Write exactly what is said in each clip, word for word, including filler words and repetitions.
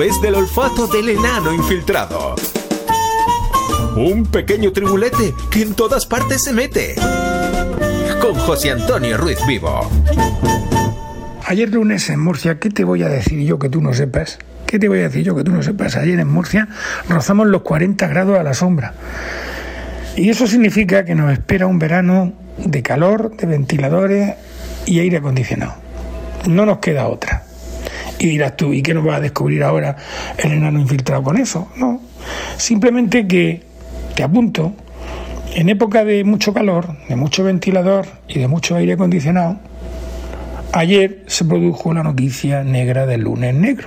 Es del olfato del enano infiltrado. Un pequeño tribulete que en todas partes se mete. Con José Antonio Ruiz Vivo. Ayer lunes en Murcia, ¿qué te voy a decir yo que tú no sepas? ¿Qué te voy a decir yo que tú no sepas? Ayer en Murcia rozamos los cuarenta grados a la sombra. Y eso significa que nos espera un verano de calor, de ventiladores y aire acondicionado. No nos queda otra. Y dirás tú, ¿y qué nos va a descubrir ahora el enano infiltrado con eso? No, simplemente que te apunto, en época de mucho calor, de mucho ventilador y de mucho aire acondicionado, ayer se produjo la noticia negra del lunes negro.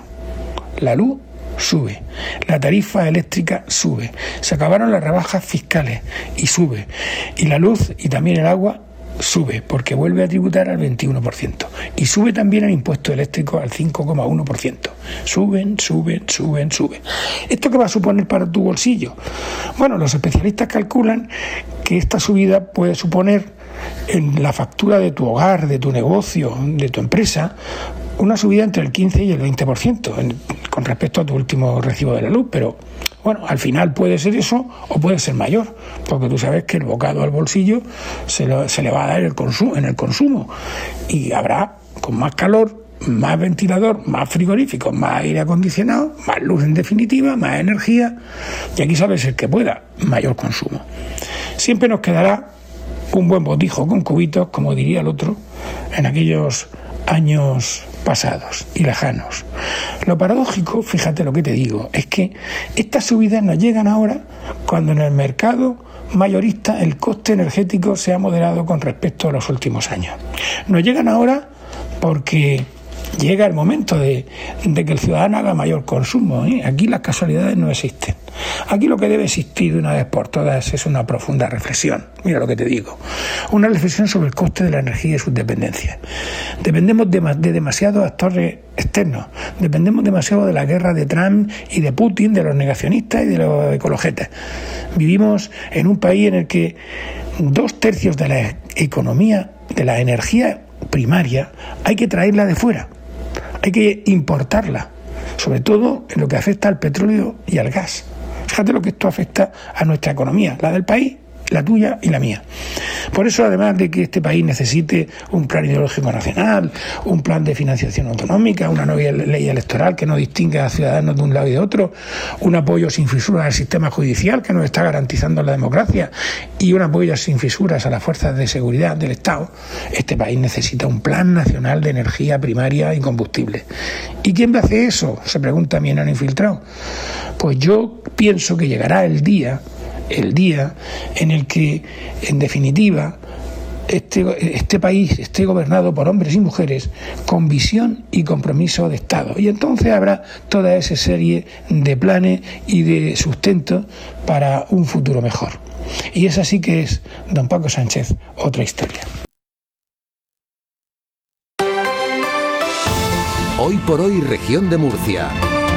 La luz sube, la tarifa eléctrica sube, se acabaron las rebajas fiscales y sube, y la luz y también el agua sube, porque vuelve a tributar al veintiuno por ciento, y sube también el impuesto eléctrico al cinco coma uno por ciento. Suben, suben, suben, suben. ¿Esto qué va a suponer para tu bolsillo? Bueno, los especialistas calculan que esta subida puede suponer en la factura de tu hogar, de tu negocio, de tu empresa, una subida entre el quince y el veinte por ciento en, con respecto a tu último recibo de la luz, pero bueno, al final puede ser eso o puede ser mayor, porque tú sabes que el bocado al bolsillo se, lo, se le va a dar el consumo, en el consumo, y habrá con más calor, más ventilador, más frigorífico, más aire acondicionado, más luz en definitiva, más energía, y aquí sabes el que pueda, mayor consumo. Siempre nos quedará un buen botijo con cubitos, como diría el otro, en aquellos años pasados y lejanos. Lo paradójico, fíjate lo que te digo, es que estas subidas nos llegan ahora cuando en el mercado mayorista el coste energético se ha moderado con respecto a los últimos años. Nos llegan ahora porque llega el momento de, de que el ciudadano haga mayor consumo, ¿eh? Aquí las casualidades no existen. Aquí lo que debe existir de una vez por todas es una profunda reflexión. Mira lo que te digo. Una reflexión sobre el coste de la energía y sus dependencias. Dependemos de, de demasiados actores externos. Dependemos demasiado de la guerra de Trump y de Putin, de los negacionistas y de los ecologetas. Vivimos en un país en el que dos tercios de la economía, de la energía primaria, hay que traerla de fuera. Hay que importarla, sobre todo en lo que afecta al petróleo y al gas. Fíjate lo que esto afecta a nuestra economía, la del país, la tuya y la mía. Por eso, además de que este país necesite un plan ideológico nacional, un plan de financiación autonómica, una nueva ley electoral que no distinga a ciudadanos de un lado y de otro, un apoyo sin fisuras al sistema judicial que nos está garantizando la democracia y un apoyo sin fisuras a las fuerzas de seguridad del Estado, este país necesita un plan nacional de energía primaria y combustible. ¿Y quién va a hacer eso?, se pregunta mi enano infiltrado. Pues yo pienso que llegará el día el día en el que, en definitiva, este, este país esté gobernado por hombres y mujeres con visión y compromiso de Estado. Y entonces habrá toda esa serie de planes y de sustento para un futuro mejor. Y esa sí que es, don Paco Sánchez, otra historia. Hoy por hoy, región de Murcia.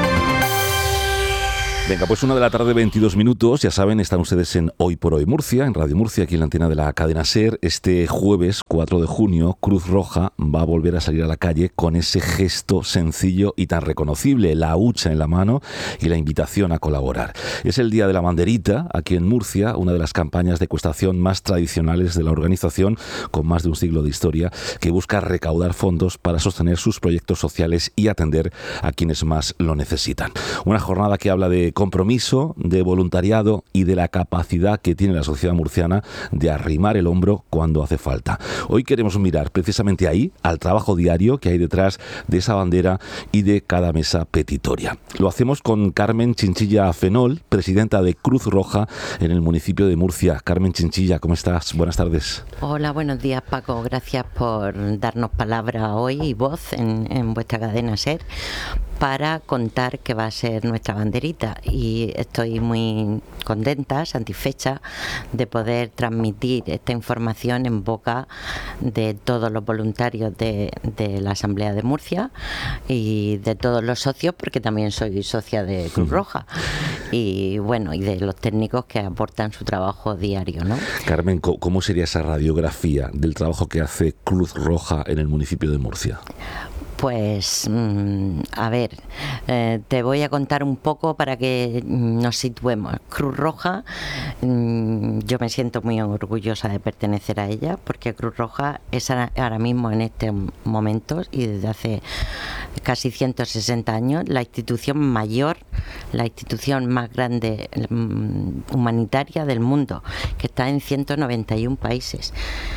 Venga, pues una de la tarde, veintidós minutos, ya saben, están ustedes en Hoy por Hoy Murcia, en Radio Murcia, aquí en la antena de la cadena SER. Este jueves cuatro de junio, Cruz Roja va a volver a salir a la calle con ese gesto sencillo y tan reconocible, la hucha en la mano y la invitación a colaborar. Es el Día de la Banderita, aquí en Murcia, una de las campañas de ecuestación más tradicionales de la organización, con más de un siglo de historia, que busca recaudar fondos para sostener sus proyectos sociales y atender a quienes más lo necesitan. Una jornada que habla de compromiso, de voluntariado y de la capacidad que tiene la sociedad murciana de arrimar el hombro cuando hace falta. Hoy queremos mirar precisamente ahí, al trabajo diario que hay detrás de esa bandera y de cada mesa petitoria. Lo hacemos con Carmen Chinchilla Fenol, presidenta de Cruz Roja en el municipio de Murcia. Carmen Chinchilla, ¿cómo estás? Buenas tardes. Hola, buenos días, Paco. Gracias por darnos palabra hoy y voz en, en vuestra cadena SER para contar qué va a ser nuestra banderita, y estoy muy contenta, satisfecha de poder transmitir esta información en boca de todos los voluntarios de, de la Asamblea de Murcia y de todos los socios, porque también soy socia de Cruz Roja, y bueno, y de los técnicos que aportan su trabajo diario, ¿no? Carmen, ¿cómo sería esa radiografía del trabajo que hace Cruz Roja en el municipio de Murcia? Pues, mmm, a ver, eh, te voy a contar un poco para que nos situemos. Cruz Roja, mmm, yo me siento muy orgullosa de pertenecer a ella, porque Cruz Roja es ahora mismo, en estos momentos y desde hace casi ciento sesenta años, la institución mayor, la institución más grande um, humanitaria del mundo, que está en ciento noventa y uno países.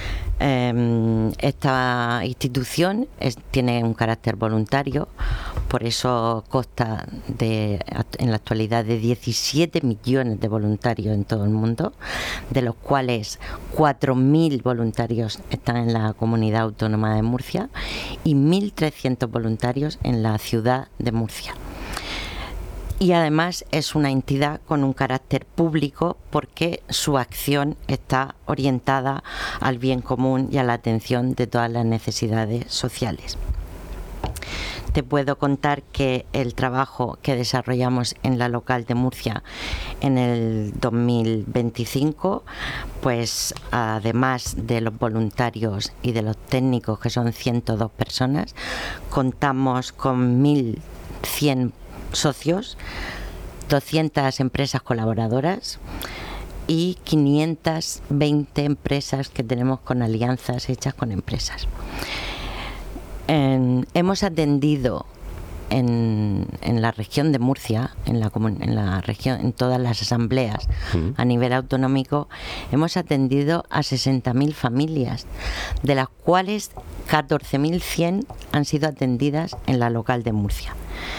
Esta institución es, tiene un carácter voluntario, por eso consta de, en la actualidad de diecisiete millones de voluntarios en todo el mundo, de los cuales cuatro mil voluntarios están en la comunidad autónoma de Murcia y mil trescientos voluntarios en la ciudad de Murcia. Y además es una entidad con un carácter público porque su acción está orientada al bien común y a la atención de todas las necesidades sociales. Te puedo contar que el trabajo que desarrollamos en la local de Murcia en el dos mil veinticinco, pues además de los voluntarios y de los técnicos, que son ciento dos personas, contamos con mil cien socios, doscientas empresas colaboradoras y quinientas veinte empresas que tenemos con alianzas hechas con empresas. En, hemos atendido en, en la región de Murcia, en la, en la región, en todas las asambleas uh-huh. a nivel autonómico, hemos atendido a sesenta mil familias, de las cuales catorce mil cien han sido atendidas en la local de Murcia.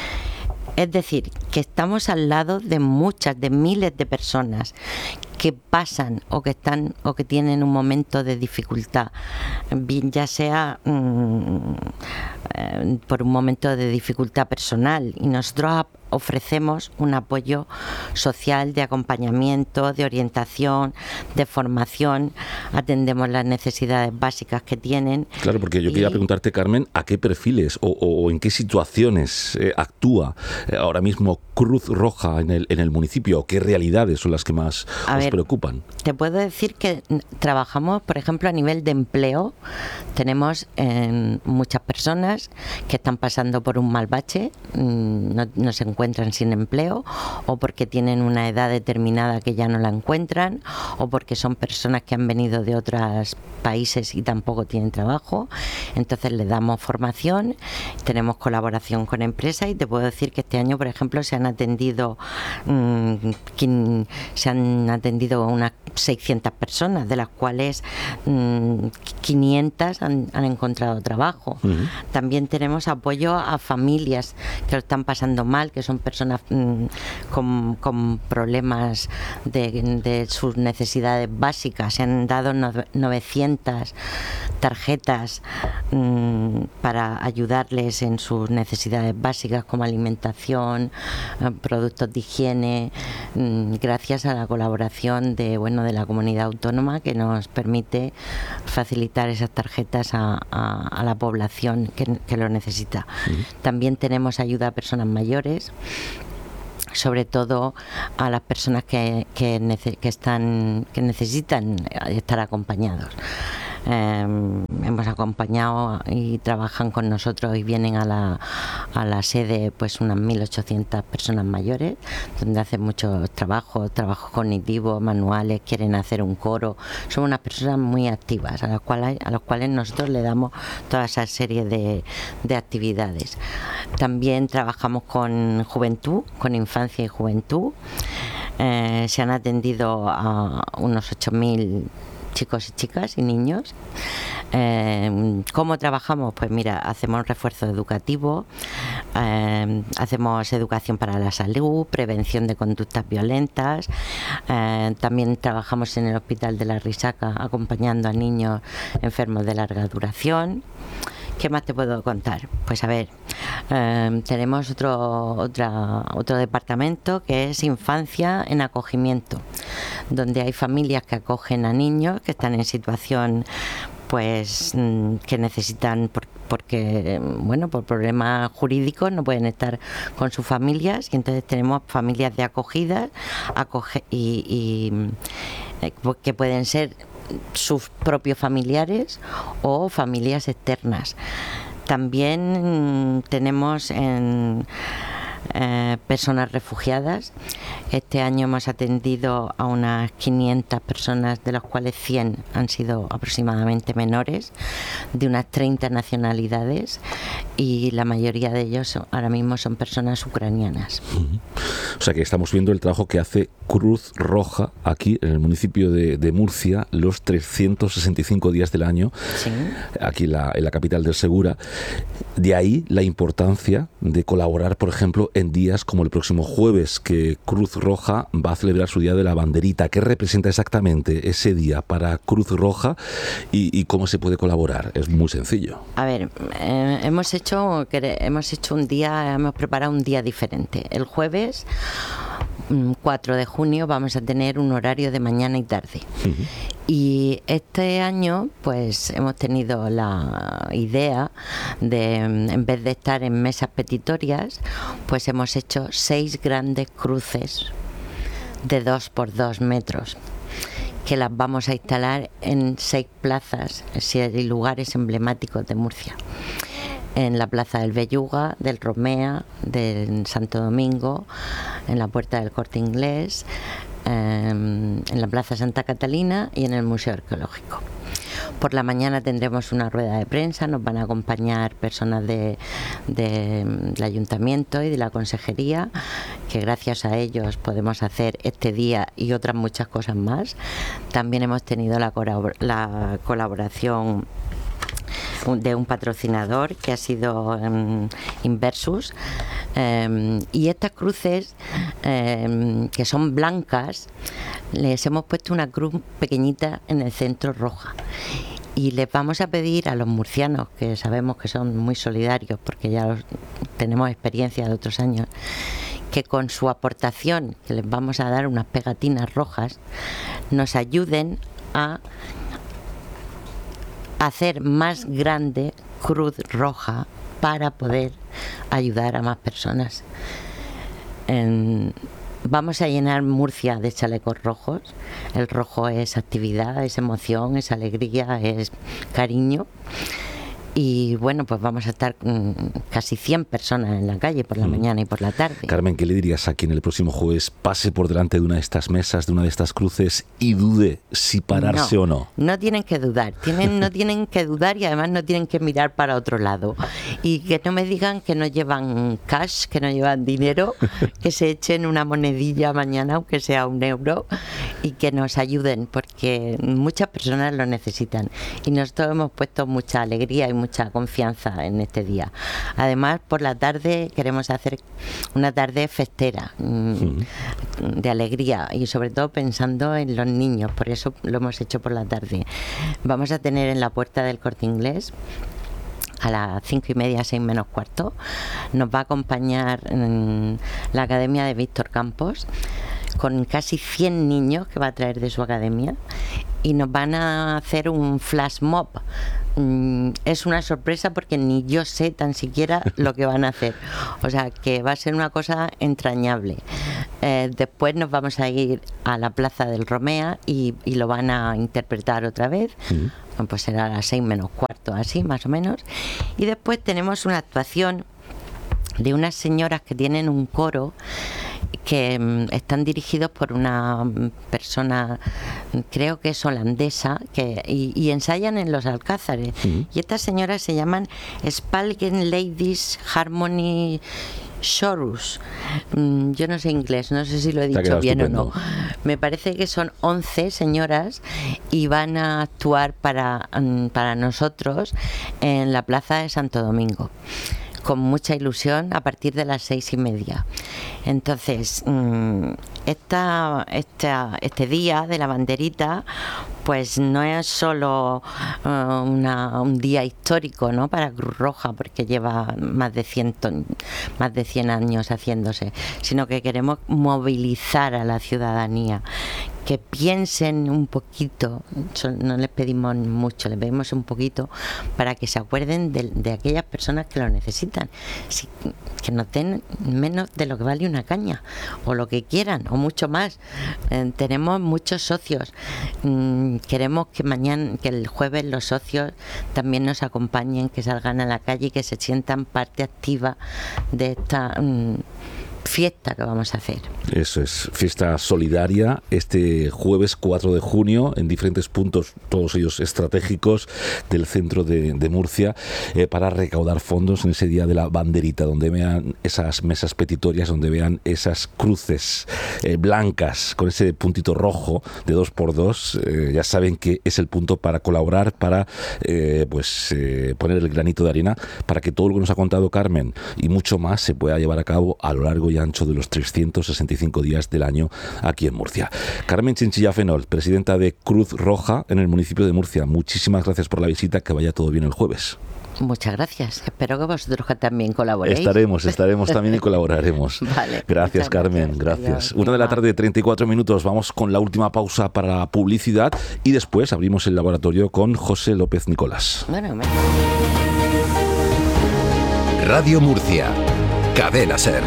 Es decir, que estamos al lado de muchas, de miles de personas que pasan o que están o que tienen un momento de dificultad, bien ya sea mmm, eh, por un momento de dificultad personal, y nosotros ofrecemos un apoyo social de acompañamiento, de orientación, de formación, atendemos las necesidades básicas que tienen. Claro, porque yo y... quería preguntarte, Carmen, ¿a qué perfiles o, o en qué situaciones eh, actúa eh, ahora mismo Cruz Roja en el, en el municipio? ¿Qué realidades son las que más a os ver, preocupan? Te puedo decir que trabajamos, por ejemplo, a nivel de empleo. Tenemos eh, muchas personas que están pasando por un mal bache, no, no se encuentran encuentran sin empleo, o porque tienen una edad determinada que ya no la encuentran, o porque son personas que han venido de otros países y tampoco tienen trabajo. Entonces les damos formación, tenemos colaboración con empresas, y te puedo decir que este año, por ejemplo, se han atendido mmm, quin, se han atendido unas seiscientas personas, de las cuales mmm, quinientas han, han encontrado trabajo. Uh-huh. También tenemos apoyo a familias que lo están pasando mal, que son personas mmm, con, con problemas de, de sus necesidades básicas. Se han dado novecientas tarjetas mmm, para ayudarles en sus necesidades básicas, como alimentación, productos de higiene, mmm, gracias a la colaboración de, bueno, de la comunidad autónoma, que nos permite facilitar esas tarjetas a, a, a la población que, que lo necesita. Uh-huh. También tenemos ayuda a personas mayores, sobre todo a las personas que, que, nece, que, están, que necesitan estar acompañados. Eh, hemos acompañado y trabajan con nosotros y vienen a la, a la sede pues unas mil ochocientas personas mayores, donde hacen muchos trabajos, trabajos cognitivos, manuales, quieren hacer un coro. Son unas personas muy activas a las cuales, a las cuales nosotros le damos toda esa serie de, de actividades. También trabajamos con juventud, con infancia y juventud. Eh, se han atendido a unos ocho mil chicos y chicas y niños. Eh, ¿Cómo trabajamos? Pues mira, hacemos refuerzo educativo, eh, hacemos educación para la salud, prevención de conductas violentas, eh, también trabajamos en el Hospital de la Risaca acompañando a niños enfermos de larga duración. ¿Qué más te puedo contar? Pues a ver, eh, tenemos otro, otra, otro departamento que es infancia en acogimiento, donde hay familias que acogen a niños que están en situación pues que necesitan por, porque bueno por problemas jurídicos no pueden estar con sus familias, y entonces tenemos familias de acogida acoge, y, y que pueden ser sus propios familiares o familias externas. También tenemos en Eh, personas refugiadas. Este año hemos atendido a unas quinientas personas, de las cuales cien han sido aproximadamente menores, de unas treinta nacionalidades, y la mayoría de ellos son, ahora mismo son personas ucranianas. Uh-huh. O sea que estamos viendo el trabajo que hace Cruz Roja aquí en el municipio de, de Murcia los trescientos sesenta y cinco días del año, sí. aquí en la, en la capital del Segura. De ahí la importancia de colaborar, por ejemplo, en días como el próximo jueves, que Cruz Roja va a celebrar su Día de la Banderita. ¿Qué representa exactamente ese día para Cruz Roja y, y cómo se puede colaborar? Es muy sencillo. A ver, eh, hemos hecho hemos hecho un día, hemos preparado un día diferente. El jueves cuatro de junio vamos a tener un horario de mañana y tarde. Uh-huh. Y este año pues hemos tenido la idea de, en vez de estar en mesas petitorias, pues hemos hecho seis grandes cruces de dos por dos metros, que las vamos a instalar en seis plazas y lugares emblemáticos de Murcia. En la Plaza del Belluga, del Romea, del Santo Domingo, en la Puerta del Corte Inglés, eh, en la Plaza Santa Catalina y en el Museo Arqueológico. Por la mañana tendremos una rueda de prensa, nos van a acompañar personas de, de, del Ayuntamiento y de la Consejería, que gracias a ellos podemos hacer este día y otras muchas cosas más. También hemos tenido la, la colaboración de un patrocinador que ha sido um, Inversus, um, y estas cruces um, que son blancas, les hemos puesto una cruz pequeñita en el centro roja, y les vamos a pedir a los murcianos, que sabemos que son muy solidarios porque ya los, tenemos experiencia de otros años, que con su aportación, que les vamos a dar unas pegatinas rojas, nos ayuden a hacer más grande Cruz Roja para poder ayudar a más personas. En, vamos a llenar Murcia de chalecos rojos. El rojo es actividad, es emoción, es alegría, es cariño. Y bueno, pues vamos a estar mmm, casi cien personas en la calle por la mm. mañana y por la tarde. Carmen, ¿qué le dirías a quien el próximo jueves pase por delante de una de estas mesas, de una de estas cruces, y dude si pararse no, o no? No tienen que dudar, tienen, no tienen que dudar, y además no tienen que mirar para otro lado. Y que no me digan que no llevan cash, que no llevan dinero, que se echen una monedilla mañana, aunque sea un euro, y que nos ayuden, porque muchas personas lo necesitan. Y nosotros hemos puesto mucha alegría y mucha confianza en este día. Además, por la tarde queremos hacer una tarde festera, uh-huh. de alegría, y sobre todo pensando en los niños, por eso lo hemos hecho por la tarde. Vamos a tener en la Puerta del Corte Inglés, a las cinco y media, seis menos cuarto, nos va a acompañar en la Academia de Víctor Campos, con casi cien niños que va a traer de su academia, y nos van a hacer un flash mob. Mm, es una sorpresa porque ni yo sé tan siquiera lo que van a hacer, o sea que va a ser una cosa entrañable. Eh, después nos vamos a ir a la Plaza del Romea y, y lo van a interpretar otra vez. Sí. Pues será a las seis menos cuarto, así más o menos. Y después tenemos una actuación de unas señoras que tienen un coro, que um, están dirigidos por una persona, creo que es holandesa, que y, y ensayan en los Alcázares. Uh-huh. Y estas señoras se llaman Spalken Ladies Harmony Chorus. Mm, yo no sé inglés, no sé si lo he dicho bien estupendo. O no. Me parece que son once señoras y van a actuar para, um, para nosotros en la Plaza de Santo Domingo, con mucha ilusión, a partir de las seis y media. Entonces, esta, esta, este día de la banderita, pues no es solo uh, una, un día histórico, ¿no?, para Cruz Roja, porque lleva más de, ciento, más de cien años haciéndose, sino que queremos movilizar a la ciudadanía, que piensen un poquito, no les pedimos mucho, les pedimos un poquito para que se acuerden de, de aquellas personas que lo necesitan, si, que nos den menos de lo que vale una caña, o lo que quieran, o mucho más. Eh, tenemos muchos socios, mm, queremos que mañana, que el jueves los socios también nos acompañen, que salgan a la calle y que se sientan parte activa de esta mm, fiesta que vamos a hacer. Eso es, fiesta solidaria este jueves cuatro de junio en diferentes puntos, todos ellos estratégicos del centro de, de Murcia, eh, para recaudar fondos en ese día de la banderita, donde vean esas mesas petitorias, donde vean esas cruces eh, blancas con ese puntito rojo de dos por dos. Eh, ya saben que es el punto para colaborar, para eh, pues eh, poner el granito de arena para que todo lo que nos ha contado Carmen y mucho más se pueda llevar a cabo a lo largo y ancho de los trescientos sesenta y cinco días del año aquí en Murcia. Carmen Chinchilla Fenol, presidenta de Cruz Roja en el municipio de Murcia, muchísimas gracias por la visita, que vaya todo bien el jueves. Muchas gracias, espero que vosotros también colaboréis. Estaremos, estaremos también y colaboraremos. Vale, gracias, Carmen, gracias. gracias. Una de la tarde, treinta y cuatro minutos, vamos con la última pausa para la publicidad y después abrimos el laboratorio con José López Nicolás. Bueno, me... Radio Murcia, Cadena SER.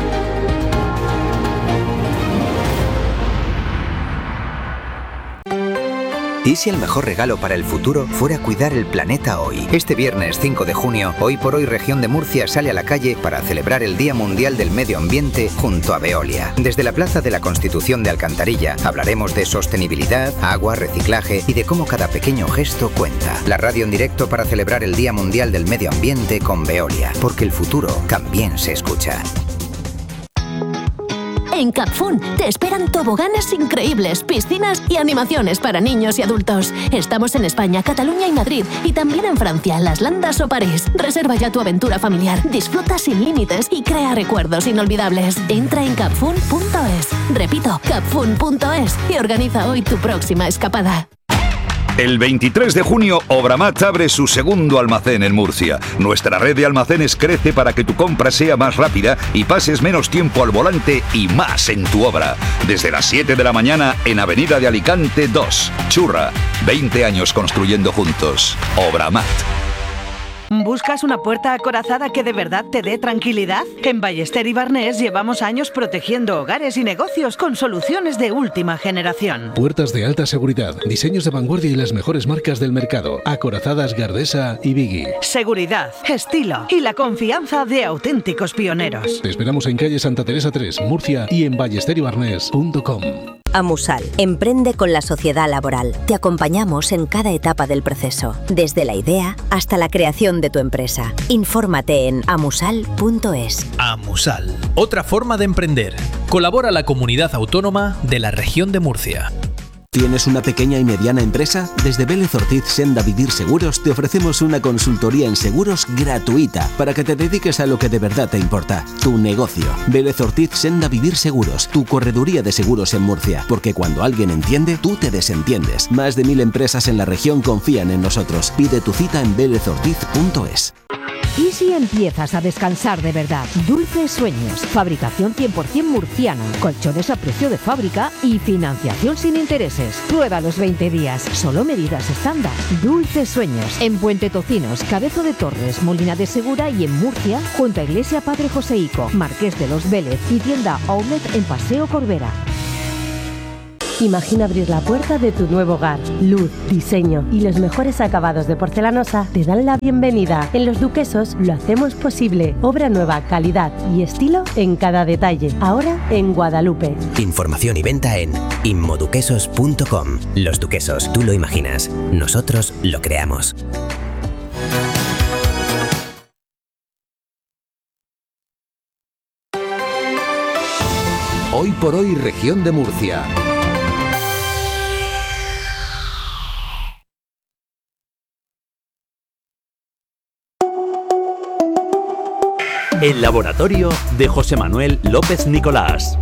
¿Y si el mejor regalo para el futuro fuera cuidar el planeta hoy? Este viernes cinco de junio, Hoy por Hoy Región de Murcia sale a la calle para celebrar el Día Mundial del Medio Ambiente junto a Veolia. Desde la Plaza de la Constitución de Alcantarilla hablaremos de sostenibilidad, agua, reciclaje y de cómo cada pequeño gesto cuenta. La radio en directo para celebrar el Día Mundial del Medio Ambiente con Veolia, porque el futuro también se escucha. En Capfun te esperan toboganes increíbles, piscinas y animaciones para niños y adultos. Estamos en España, Cataluña y Madrid, y también en Francia, Las Landas o París. Reserva ya tu aventura familiar, disfruta sin límites y crea recuerdos inolvidables. Entra en capfun punto es. Repito, capfun punto es y organiza hoy tu próxima escapada. El veintitrés de junio, Obramat abre su segundo almacén en Murcia. Nuestra red de almacenes crece para que tu compra sea más rápida y pases menos tiempo al volante y más en tu obra. Desde las siete de la mañana en Avenida de Alicante dos. Churra, veinte años construyendo juntos. Obramat. ¿Buscas una puerta acorazada que de verdad te dé tranquilidad? En Ballester y Barnés llevamos años protegiendo hogares y negocios con soluciones de última generación. Puertas de alta seguridad, diseños de vanguardia y las mejores marcas del mercado. Acorazadas Gardesa y Biggie. Seguridad, estilo y la confianza de auténticos pioneros. Te esperamos en calle Santa Teresa tres, Murcia, y en ballester y barnés punto com. Amusal, emprende con la sociedad laboral. Te acompañamos en cada etapa del proceso, desde la idea hasta la creación de tu empresa. Infórmate en amusal punto es. Amusal, otra forma de emprender. Colabora la comunidad autónoma de la región de Murcia. ¿Tienes una pequeña y mediana empresa? Desde Vélez Ortiz Senda Vivir Seguros te ofrecemos una consultoría en seguros gratuita para que te dediques a lo que de verdad te importa, tu negocio. Vélez Ortiz Senda Vivir Seguros, tu correduría de seguros en Murcia, porque cuando alguien entiende, tú te desentiendes. Más de mil empresas en la región confían en nosotros. Pide tu cita en vélez ortiz punto es. ¿Y si empiezas a descansar de verdad? Dulces Sueños, fabricación cien por ciento murciana, colchones a precio de fábrica y financiación sin intereses. Prueba los veinte días, solo medidas estándar. Dulces Sueños, en Puente Tocinos, Cabezo de Torres, Molina de Segura y en Murcia, junto a Iglesia Padre Joseico, Marqués de los Vélez y tienda Outlet en Paseo Corbera. Imagina abrir la puerta de tu nuevo hogar. Luz, diseño y los mejores acabados de porcelanosa te dan la bienvenida. En Los Duquesos lo hacemos posible. Obra nueva, calidad y estilo en cada detalle. Ahora en Guadalupe. Información y venta en inmoduquesos punto com. Los Duquesos, tú lo imaginas. Nosotros lo creamos. Hoy por Hoy Región de Murcia. El laboratorio de José Manuel López Nicolás.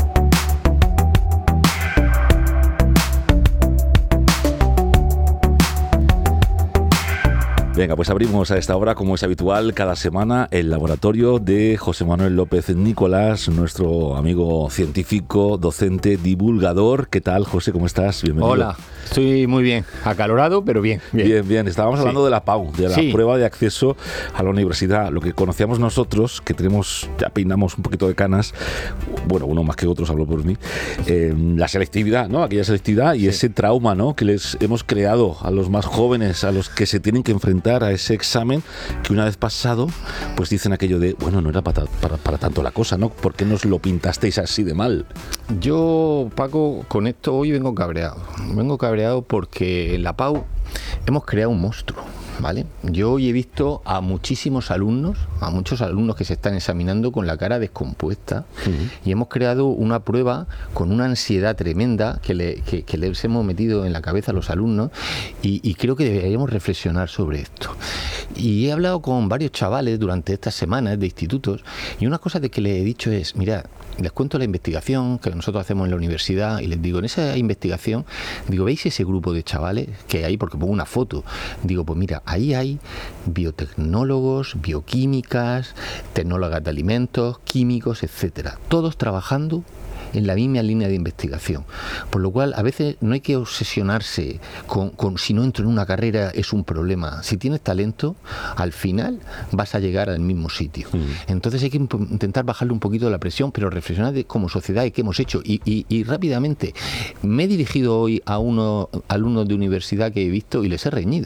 Venga, pues abrimos a esta hora, como es habitual, cada semana el laboratorio de José Manuel López Nicolás, nuestro amigo científico, docente, divulgador. ¿Qué tal, José? ¿Cómo estás? Bienvenido. Hola, estoy muy bien, acalorado, pero bien. Bien, bien. bien. Estábamos hablando sí. de la P A U, de la sí. prueba de acceso a la universidad. Lo que conocíamos nosotros, que tenemos, ya peinamos un poquito de canas, bueno, uno más que otros, hablo por mí, eh, la selectividad, ¿no? Aquella selectividad y sí. ese trauma, ¿no? Que les hemos creado a los más jóvenes, a los que se tienen que enfrentar a ese examen, que una vez pasado pues dicen aquello de, bueno, no era para, para, para tanto la cosa, ¿no? ¿Por qué nos lo pintasteis así de mal? Yo, Paco, con esto hoy vengo cabreado. Vengo cabreado porque en la P A U hemos creado un monstruo, ¿vale? Yo hoy he visto a muchísimos alumnos, a muchos alumnos que se están examinando con la cara descompuesta, uh-huh. y hemos creado una prueba con una ansiedad tremenda que, le, que, que les hemos metido en la cabeza a los alumnos, y, y creo que deberíamos reflexionar sobre esto. Y he hablado con varios chavales durante estas semanas de institutos, y una cosa de que les he dicho es, mira, les cuento la investigación que nosotros hacemos en la universidad y les digo, en esa investigación, digo, ¿veis ese grupo de chavales que hay? Porque pongo una foto, digo, pues mira, ahí hay biotecnólogos, bioquímicas, tecnólogas de alimentos, químicos, etcétera, todos trabajando en la misma línea de investigación. Por lo cual, a veces no hay que obsesionarse con, con si no entro en una carrera es un problema. Si tienes talento, al final vas a llegar al mismo sitio. Mm. Entonces hay que imp- intentar bajarle un poquito la presión, pero reflexionar de, como sociedad, de qué hemos hecho. Y, y, y rápidamente, me he dirigido hoy a unos alumnos de universidad que he visto y les he reñido.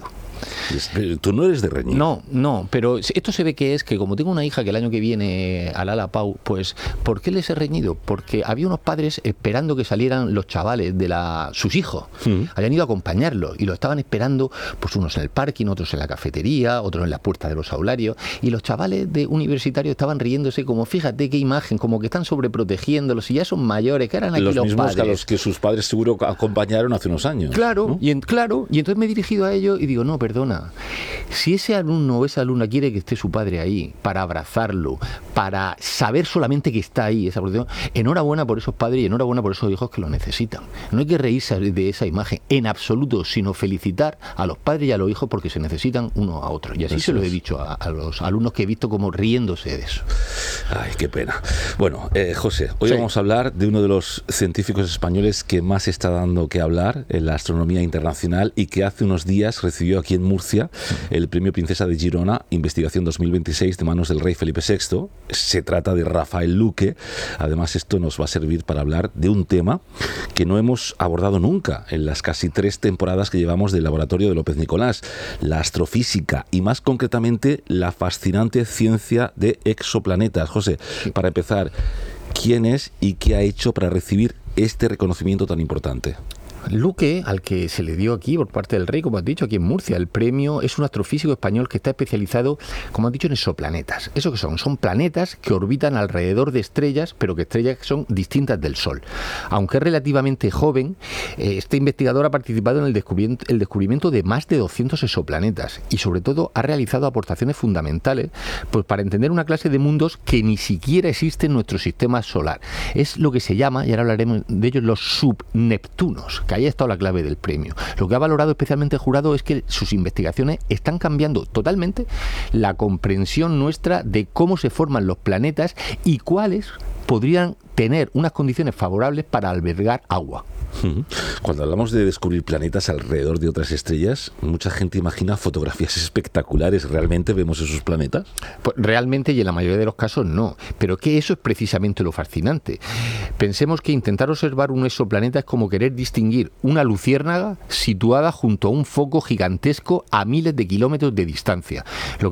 ¿Tú no eres de reñir? No, no, pero esto se ve que es que como tengo una hija que el año que viene al Ala P A U, pues ¿por qué les he reñido? Porque había unos padres esperando que salieran los chavales de la sus hijos. Mm. Habían ido a acompañarlos y lo estaban esperando, pues unos en el parking, otros en la cafetería, otros en la puerta de los aularios, y los chavales de universitarios estaban riéndose como, fíjate qué imagen, como que están sobreprotegiéndolos y ya son mayores, que eran aquí los, los mismos padres. Que a los que sus padres seguro acompañaron hace unos años. Claro, ¿no? y en, claro, y entonces me he dirigido a ellos y digo, no, perdona, si ese alumno o esa alumna quiere que esté su padre ahí, para abrazarlo, para saber solamente que está ahí, esa protección, enhorabuena por esos padres y enhorabuena por esos hijos que lo necesitan. No hay que reírse de esa imagen en absoluto, sino felicitar a los padres y a los hijos porque se necesitan uno a otro. Y así eso se lo he dicho a, a los alumnos que he visto como riéndose de eso. Ay, qué pena. Bueno, eh, José, hoy sí. vamos a hablar de uno de los científicos españoles que más está dando que hablar en la astronomía internacional y que hace unos días recibió aquí en Murcia el premio Princesa de Girona, investigación dos mil veintiséis, de manos del rey Felipe sexto. Se trata de Rafael Luque. Además, esto nos va a servir para hablar de un tema que no hemos abordado nunca en las casi tres temporadas que llevamos del laboratorio de López Nicolás, la astrofísica y más concretamente la fascinante ciencia de exoplanetas. José, para empezar, ¿quién es y qué ha hecho para recibir este reconocimiento tan importante? Luque, al que se le dio aquí por parte del rey, como has dicho, aquí en Murcia, el premio, es un astrofísico español que está especializado, como has dicho, en exoplanetas. ¿Eso qué son? Son planetas que orbitan alrededor de estrellas, pero que estrellas que son distintas del Sol. Aunque es relativamente joven, eh, este investigador ha participado en el descubrimiento, el descubrimiento de más de doscientos exoplanetas y sobre todo ha realizado aportaciones fundamentales pues, para entender una clase de mundos que ni siquiera existe en nuestro sistema solar. Es lo que se llama, y ahora hablaremos de ellos, los subneptunos, que ahí ha estado la clave del premio. Lo que ha valorado especialmente el jurado es que sus investigaciones están cambiando totalmente la comprensión nuestra de cómo se forman los planetas y cuáles podrían tener unas condiciones favorables para albergar agua. Cuando hablamos de descubrir planetas alrededor de otras estrellas, mucha gente imagina fotografías espectaculares. ¿Realmente vemos esos planetas? Pues realmente, y en la mayoría de los casos no. Pero que eso es precisamente lo fascinante. Pensemos que intentar observar un exoplaneta es como querer distinguir una luciérnaga situada junto a un foco gigantesco a miles de kilómetros de distancia. Lo